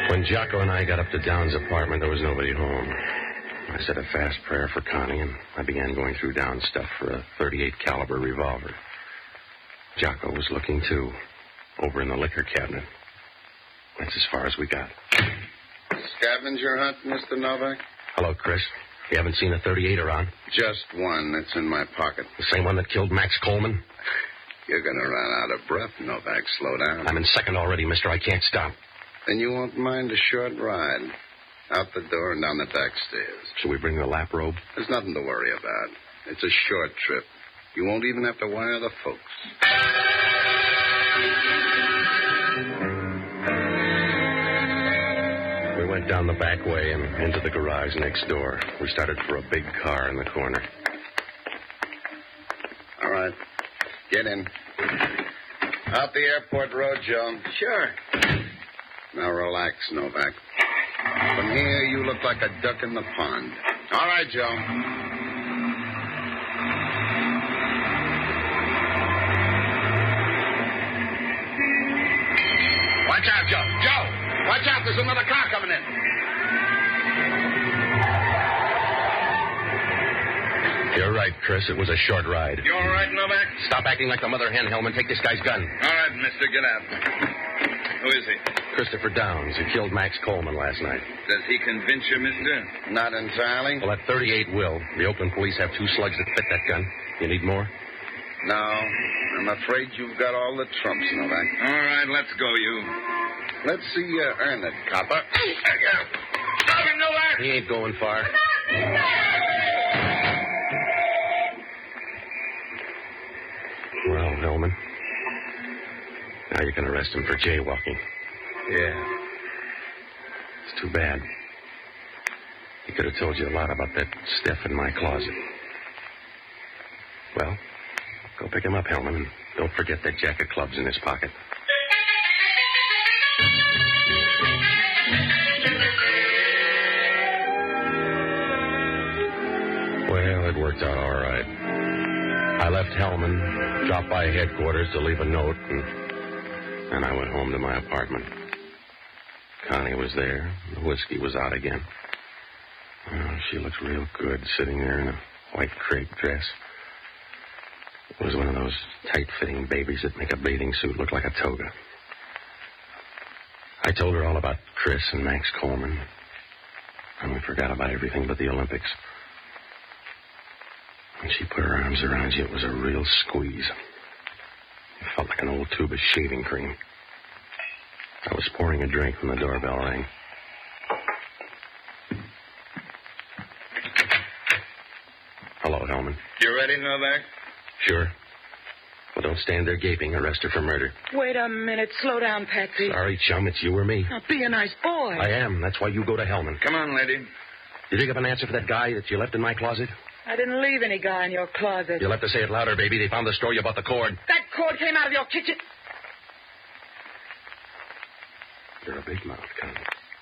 When Jocko and I got up to Down's apartment, there was nobody home. I said a fast prayer for Connie, and I began going through Down's stuff for a .38 caliber revolver. Jocko was looking, too, over in the liquor cabinet. That's as far as we got. Scavenger hunt, Mr. Novak? Hello, Chris. You haven't seen a .38 around? Just one. That's in my pocket. The same one that killed Max Coleman? You're going to run out of breath, Novak. Slow down. I'm in second already, mister. I can't stop. Then you won't mind a short ride. Out the door and down the back stairs. Should we bring the lap robe? There's nothing to worry about. It's a short trip. You won't even have to wire the folks. We went down the back way and into the garage next door. We started for a big car in the corner. All right. Get in. Out the airport road, Joe. Sure. Now relax, Novak. From here, you look like a duck in the pond. All right, Joe. Watch out, Joe. Joe! Watch out, there's another car coming in. You're right, Chris. It was a short ride. You all right, Novak? Stop acting like the mother hen, Hellman. Take this guy's gun. All right, mister, get out. Who is he? Christopher Downs. He killed Max Coleman last night. Does he convince you, mister? Not entirely. Well, that .38 will. The Oakland police have 2 slugs that fit that gun. You need more? No. I'm afraid you've got all the trumps, Novak. All right, let's go, you. Let's see you earn it, copper. Stop him, Novak! He ain't going far. Well, Hellman, now you can arrest him for jaywalking. Yeah. It's too bad. He could have told you a lot about that stuff in my closet. Well, go pick him up, Hellman, and don't forget that jack of clubs in his pocket. Well, it worked out all right. I left Hellman, dropped by headquarters to leave a note, and I went home to my apartment. Connie was there. The whiskey was out again. Oh, she looked real good sitting there in a white crepe dress. It was one of those tight-fitting babies that make a bathing suit look like a toga. I told her all about Chris and Max Coleman, and we forgot about everything but the Olympics. When she put her arms around you, it was a real squeeze. It felt like an old tube of shaving cream. I was pouring a drink when the doorbell rang. Hello, Hellman. You ready, Novak? Sure. Well, don't stand there gaping. Arrest her for murder. Wait a minute. Slow down, Patsy. Sorry, chum. It's you or me. Now, be a nice boy. I am. That's why you go to Hellman. Come on, lady. You dig up an answer for that guy that you left in my closet? I didn't leave any guy in your closet. You'll have to say it louder, baby. They found the store you bought the cord. That cord came out of your kitchen. You're a big mouth, Connie.